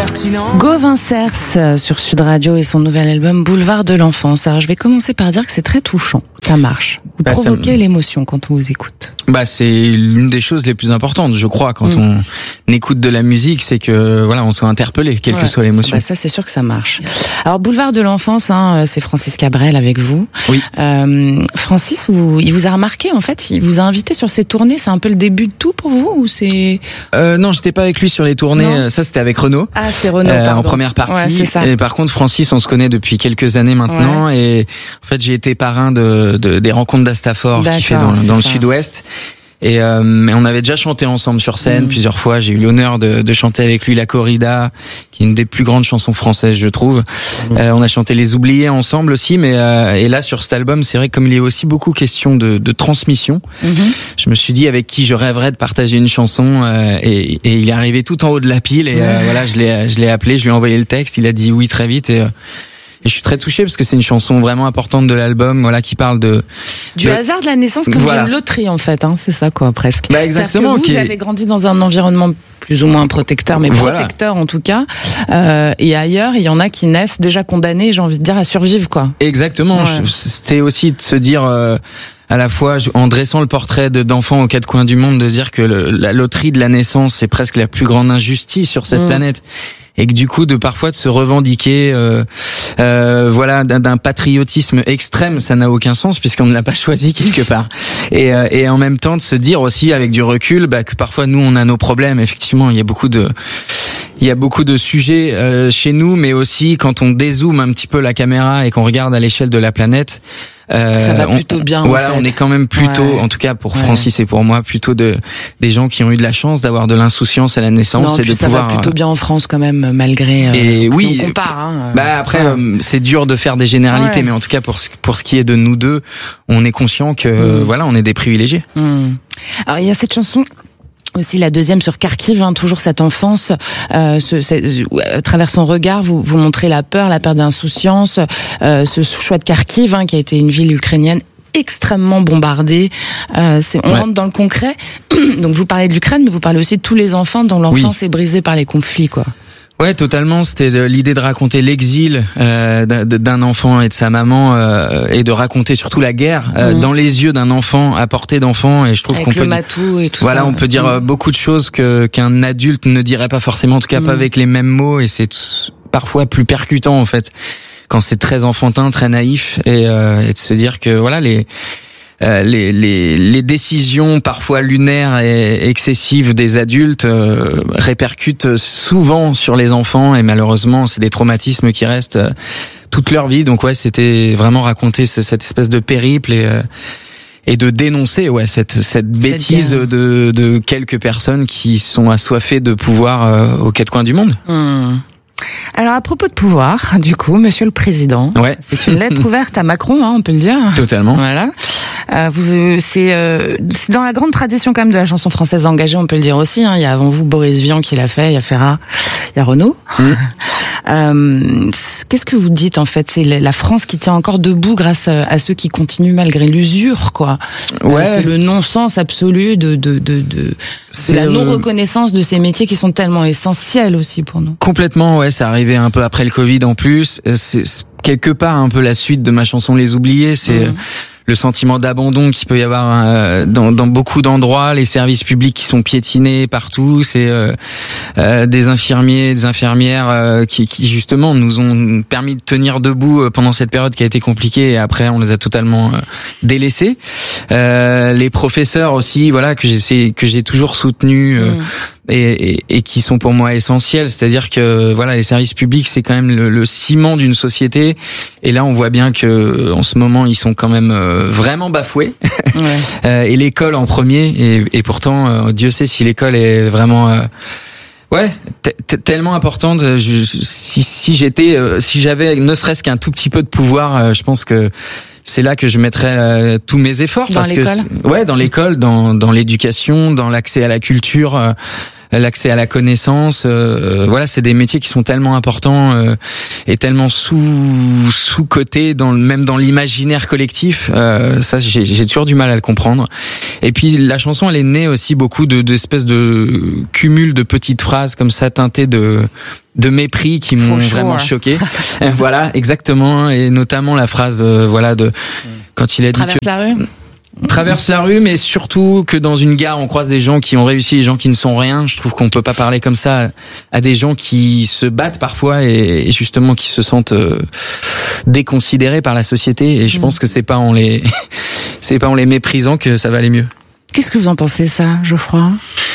Gauvin Cers sur Sud Radio et son nouvel album Boulevard de l'Enfance. Alors je vais commencer par dire que c'est très touchant, ça marche. Vous provoquez l'émotion quand on vous écoute. C'est l'une des choses les plus importantes, je crois, quand on écoute de la musique, c'est que voilà, on soit interpellé, quelle que soit l'émotion. Ça c'est sûr que ça marche. Alors Boulevard de l'Enfance, c'est Francis Cabrel avec vous. Oui. Francis, il vous a remarqué en fait, il vous a invité sur ses tournées, c'est un peu le début de tout pour vous ou c'est Non, j'étais pas avec lui sur les tournées, ça c'était avec Renaud. Ah, c'est Renaud, pardon. En première partie. Ouais, c'est ça. Et par contre, Francis, on se connaît depuis quelques années maintenant, et en fait, j'ai été parrain des rencontres d'Astafor qui fait dans le Sud-Ouest. Et mais on avait déjà chanté ensemble sur scène plusieurs fois. J'ai eu l'honneur de chanter avec lui La Corrida, qui est une des plus grandes chansons françaises, je trouve. On a chanté Les Oubliés ensemble aussi, mais et là sur cet album, c'est vrai que comme il est aussi beaucoup question de transmission, je me suis dit avec qui je rêverais de partager une chanson, et il est arrivé tout en haut de la pile, et voilà, je l'ai appelé, je lui ai envoyé le texte, il a dit oui très vite, et je suis très touché parce que c'est une chanson vraiment importante de l'album, voilà, qui parle du hasard de la naissance comme d'une loterie en fait, c'est ça quoi, presque. Exactement. Que vous avez grandi dans un environnement plus ou moins protecteur, mais protecteur en tout cas. Et ailleurs, il y en a qui naissent déjà condamnés, j'ai envie de dire, à survivre quoi. Exactement. Ouais. C'était aussi de se dire à la fois, en dressant le portrait d'enfants aux quatre coins du monde, de se dire que la loterie de la naissance, c'est presque la plus grande injustice sur cette planète. Et que du coup, parfois de se revendiquer, voilà, d'un patriotisme extrême, ça n'a aucun sens puisqu'on ne l'a pas choisi quelque part. Et en même temps de se dire aussi avec du recul, que parfois nous on a nos problèmes. Effectivement, il y a beaucoup de sujets chez nous, mais aussi quand on dézoome un petit peu la caméra et qu'on regarde à l'échelle de la planète. Ça va plutôt bien. Voilà, on est quand même plutôt, en tout cas pour Francis et pour moi, plutôt des gens qui ont eu de la chance d'avoir de l'insouciance à la naissance et de ça pouvoir. Ça va plutôt bien en France quand même, malgré. Et si on compare. Après, c'est dur de faire des généralités, mais en tout cas pour ce qui est de nous deux, on est conscient que voilà, on est des privilégiés. Alors il y a cette chanson. Aussi la deuxième sur Kharkiv, toujours cette enfance, à travers son regard, vous montrez la peur d'insouciance, ce choix de Kharkiv, qui a été une ville ukrainienne extrêmement bombardée. On rentre dans le concret. Donc vous parlez de l'Ukraine, mais vous parlez aussi de tous les enfants dont l'enfance est brisée par les conflits, quoi. Ouais, totalement. C'était l'idée de raconter l'exil d'un enfant et de sa maman, et de raconter surtout la guerre dans les yeux d'un enfant à portée d'enfant. Et je trouve qu'on peut matou et tout on peut dire beaucoup de choses qu'un adulte ne dirait pas forcément, en tout cas pas avec les mêmes mots. Et c'est parfois plus percutant en fait quand c'est très enfantin, très naïf, et de se dire que voilà les décisions parfois lunaires et excessives des adultes répercutent souvent sur les enfants, et malheureusement c'est des traumatismes qui restent toute leur vie. Donc c'était vraiment raconter cette espèce de périple et de dénoncer cette bêtise de quelques personnes qui sont assoiffées de pouvoir aux quatre coins du monde. Alors à propos de pouvoir, du coup, Monsieur le Président, c'est une lettre ouverte à Macron, on peut le dire. Totalement. Voilà. C'est dans la grande tradition quand même de la chanson française engagée, on peut le dire aussi. Il y a avant vous Boris Vian qui l'a fait, il y a Ferrat, il y a Renaud. Qu'est-ce que vous dites en fait? C'est la France qui tient encore debout grâce à ceux qui continuent malgré l'usure, quoi. C'est le non-sens absolu de la non-reconnaissance de ces métiers qui sont tellement essentiels aussi pour nous. Complètement, c'est arrivé un peu après le Covid en plus. C'est quelque part un peu la suite de ma chanson Les Oubliés. C'est le sentiment d'abandon qu'il peut y avoir dans beaucoup d'endroits, les services publics qui sont piétinés partout, c'est des infirmiers, des infirmières qui justement nous ont permis de tenir debout pendant cette période qui a été compliquée, et après on les a totalement délaissés. Les professeurs aussi, voilà, que j'ai toujours soutenus et qui sont pour moi essentiels, c'est-à-dire que voilà, les services publics c'est quand même le ciment d'une société, et là on voit bien que en ce moment ils sont quand même vraiment bafoués. Et l'école en premier, et pourtant Dieu sait si l'école est vraiment tellement importante. Si j'avais ne serait-ce qu'un tout petit peu de pouvoir, je pense que c'est là que je mettrais tous mes efforts. Dans l'école, dans l'éducation, dans l'accès à la culture. l'accès à la connaissance. Voilà, c'est des métiers qui sont tellement importants et tellement sous-cotés même dans l'imaginaire collectif. Ça, j'ai toujours du mal à le comprendre. Et puis la chanson, elle est née aussi beaucoup d'espèces de cumul de petites phrases comme ça teintées de mépris qui m'ont vraiment choqué. Voilà, exactement, et notamment la phrase quand il a dit traverse la rue, mais surtout que dans une gare on croise des gens qui ont réussi, des gens qui ne sont rien. Je trouve qu'on peut pas parler comme ça à des gens qui se battent parfois et justement qui se sentent déconsidérés par la société, et je pense que c'est pas en les méprisant que ça va aller mieux. Qu'est-ce que vous en pensez, ça, Geoffroy?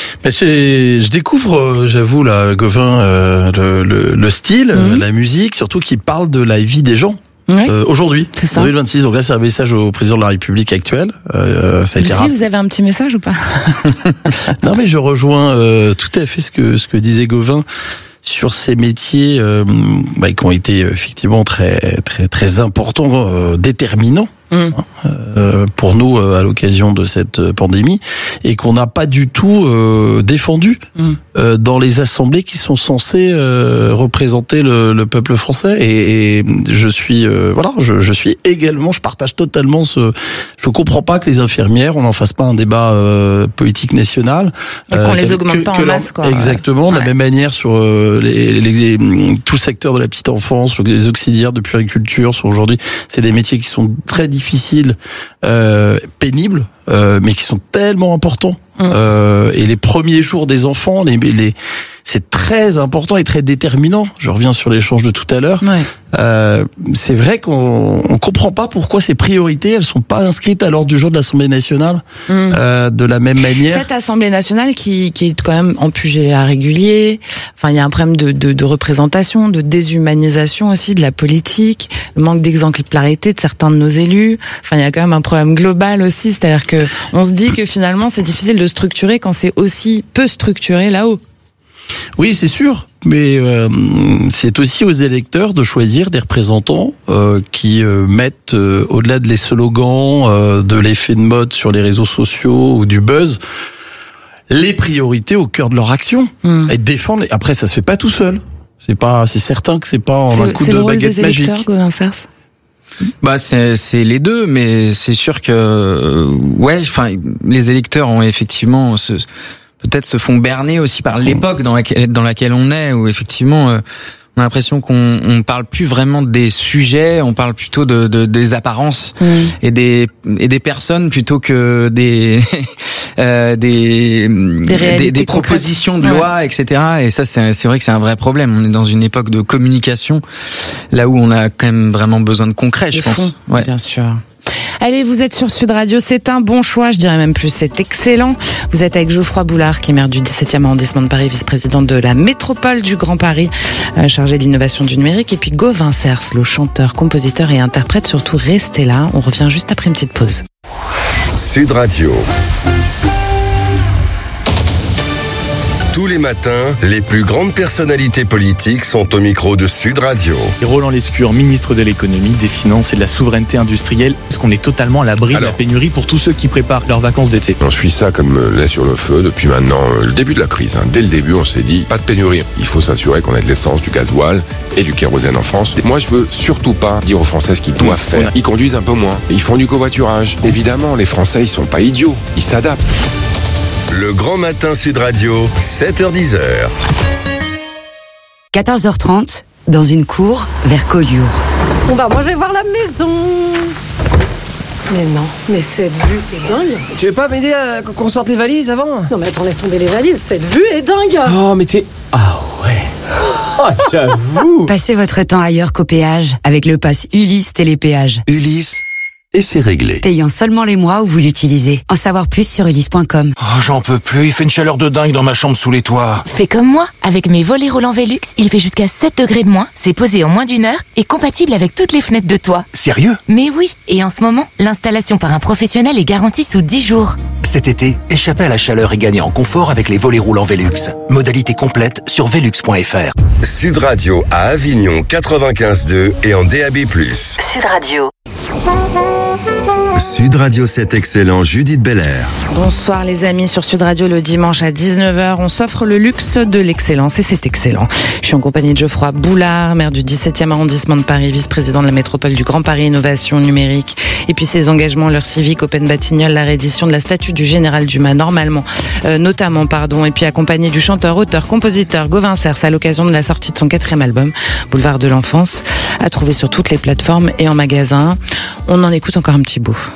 Je découvre, j'avoue, là, Gauvin, le style, la musique, surtout qui parle de la vie des gens. Oui. Aujourd'hui, c'est ça. 2026. Donc là, c'est un message au président de la République actuelle. Ça a été vous avez un petit message ou pas? Non, mais je rejoins tout à fait ce que disait Gauvin sur ces métiers qui ont été effectivement très très très importants, déterminants. Pour nous à l'occasion de cette pandémie, et qu'on n'a pas du tout défendu dans les assemblées qui sont censées représenter le peuple français, et je suis je suis également, je partage totalement je comprends pas que les infirmières, on n'en fasse pas un débat politique national, et qu'on les augmente pas en masse, quoi. Exactement, de la même manière sur tout le secteur de la petite enfance, les auxiliaires de puériculture sont aujourd'hui, c'est des métiers qui sont très difficiles, pénibles, mais qui sont tellement importants. Et les premiers jours des enfants, c'est très important et très déterminant. Je reviens sur l'échange de tout à l'heure. Ouais. C'est vrai qu'on comprend pas pourquoi ces priorités, elles sont pas inscrites à l'ordre du jour de l'Assemblée nationale de la même manière. Cette Assemblée nationale qui est quand même en pugilat régulier. Enfin, il y a un problème de représentation, de déshumanisation aussi de la politique, le manque d'exemplarité de certains de nos élus. Enfin, il y a quand même un problème global aussi, c'est-à-dire que on se dit que finalement c'est difficile de structurer quand c'est aussi peu structuré là-haut. Oui, c'est sûr, mais c'est aussi aux électeurs de choisir des représentants qui mettent, au-delà de les slogans, de l'effet de mode sur les réseaux sociaux ou du buzz, les priorités au cœur de leur action, et défendre. Après, ça se fait pas tout seul. C'est certain que c'est pas en un coup de baguette magique. C'est le rôle des électeurs, Gauvin Cers. Bah c'est les deux, mais c'est sûr que les électeurs ont effectivement peut-être se font berner aussi par l'époque dans laquelle on est, où effectivement on a l'impression qu'on parle plus vraiment des sujets, on parle plutôt des apparences et des personnes plutôt que des propositions de loi, etc. Et ça, c'est vrai que c'est un vrai problème. On est dans une époque de communication, là où on a quand même vraiment besoin de concret, je pense. Ouais. Bien sûr. Allez, vous êtes sur Sud Radio, c'est un bon choix, je dirais même plus, c'est excellent. Vous êtes avec Geoffroy Boulard, qui est maire du 17e arrondissement de Paris, vice-président de la métropole du Grand Paris, chargé de l'innovation du numérique, et puis Gauvin Cers, le chanteur, compositeur et interprète. Surtout, restez là, on revient juste après une petite pause. Sud Radio. Tous les matins, les plus grandes personnalités politiques sont au micro de Sud Radio. Et Roland Lescure, ministre de l'économie, des finances et de la souveraineté industrielle. Est-ce qu'on est totalement à l'abri de la pénurie pour tous ceux qui préparent leurs vacances d'été? On suit ça comme lait sur le feu depuis maintenant le début de la crise. Dès le début, on s'est dit, pas de pénurie. Il faut s'assurer qu'on ait de l'essence, du gasoil et du kérosène en France. Et moi, je veux surtout pas dire aux Français ce qu'ils doivent faire. Ils conduisent un peu moins. Ils font du covoiturage. Évidemment, les Français, ils sont pas idiots. Ils s'adaptent. Le Grand Matin Sud Radio, 7h-10h. 14h30, dans une cour, vers Collioure. Bon bah moi je vais voir la maison. Mais non, mais cette vue est dingue. Tu veux pas m'aider à qu'on sorte les valises avant? Non mais attends, laisse tomber les valises, cette vue est dingue. Oh mais t'es... Ah ouais. Oh j'avoue. Passez votre temps ailleurs qu'au péage, avec le pass Ulysse Télépéage. Ulysse, et c'est réglé. Payant seulement les mois où vous l'utilisez. En savoir plus sur ulysse.com. Oh, j'en peux plus, il fait une chaleur de dingue dans ma chambre sous les toits. Fais comme moi, avec mes volets roulants Velux, il fait jusqu'à 7 degrés de moins, c'est posé en moins d'une heure et compatible avec toutes les fenêtres de toit. Sérieux? Mais oui, et en ce moment, l'installation par un professionnel est garantie sous 10 jours. Cet été, échappez à la chaleur et gagnez en confort avec les volets roulants Velux. Modalité complète sur velux.fr. Sud Radio à Avignon 95.2 et en DAB+. Sud Radio. Sud Radio 7 Excellent, Judith Belair. Bonsoir les amis, sur Sud Radio le dimanche à 19h, on s'offre le luxe de l'excellence et c'est excellent. Je suis en compagnie de Geoffroy Boulard, maire du 17e arrondissement de Paris, vice-président de la métropole du Grand Paris Innovation Numérique. Et puis ses engagements, l'heure civique, Open Batignolles, la réédition de la statue du général Dumas, notamment. Et puis accompagné du chanteur, auteur, compositeur Gauvin Cers à l'occasion de la sortie de son 4e album, Boulevard de l'Enfance, à trouver sur toutes les plateformes et en magasin. On en écoute encore un petit bout.